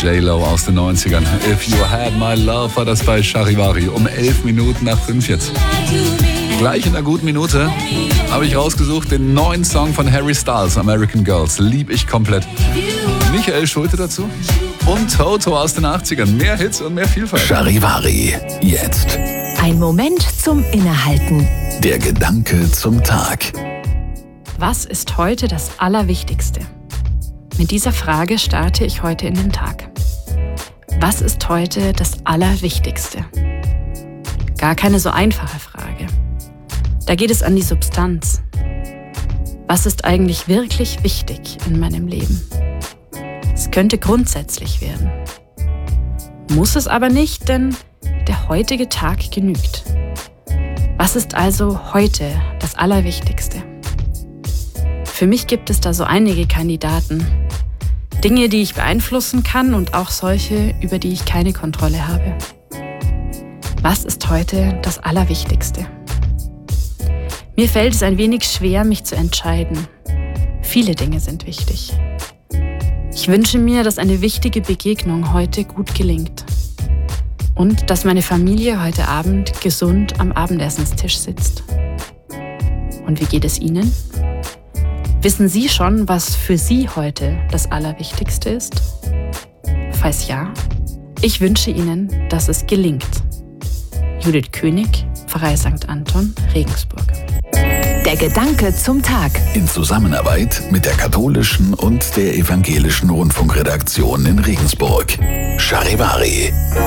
J-Lo aus den 90ern. If You Had My Love war das bei Charivari. Um 11 Minuten nach 5 jetzt. Gleich in einer guten Minute habe ich rausgesucht den neuen Song von Harry Styles, American Girls. Lieb ich komplett. Michael Schulte dazu und Toto aus den 80ern. Mehr Hits und mehr Vielfalt. Charivari, jetzt. Ein Moment zum Innehalten. Der Gedanke zum Tag. Was ist heute das Allerwichtigste? Mit dieser Frage starte ich heute in den Tag. Was ist heute das Allerwichtigste? Gar keine so einfache Frage. Da geht es an die Substanz. Was ist eigentlich wirklich wichtig in meinem Leben? Es könnte grundsätzlich werden. Muss es aber nicht, denn der heutige Tag genügt. Was ist also heute das Allerwichtigste? Für mich gibt es da so einige Kandidaten. Dinge, die ich beeinflussen kann und auch solche, über die ich keine Kontrolle habe. Was ist heute das Allerwichtigste? Mir fällt es ein wenig schwer, mich zu entscheiden. Viele Dinge sind wichtig. Ich wünsche mir, dass eine wichtige Begegnung heute gut gelingt. Und dass meine Familie heute Abend gesund am Abendessenstisch sitzt. Und wie geht es Ihnen? Wissen Sie schon, was für Sie heute das Allerwichtigste ist? Falls ja, ich wünsche Ihnen, dass es gelingt. Judith König, Pfarrei St. Anton, Regensburg. Der Gedanke zum Tag. In Zusammenarbeit mit der katholischen und der evangelischen Rundfunkredaktion in Regensburg. Charivari.